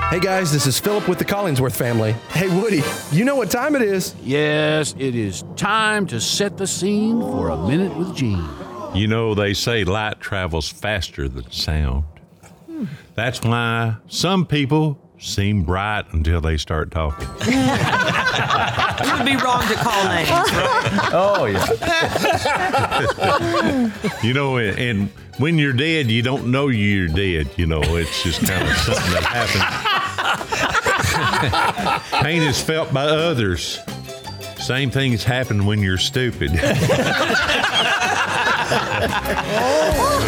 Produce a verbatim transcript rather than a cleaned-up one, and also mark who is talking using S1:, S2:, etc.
S1: Hey guys, this is Philip with the Collingsworth family. Hey Woody, you know what time it is?
S2: Yes, it is time to set the scene for A Minute with Gene.
S3: You know, they say light travels faster than sound. Hmm. That's why some people seem bright until they start talking.
S4: You would be wrong to call names, right?
S1: Oh,
S3: yeah. You know, and, and when you're dead, you don't know you're dead. You know, it's just kind of something that happens. Pain is felt by others. Same things happen when you're stupid.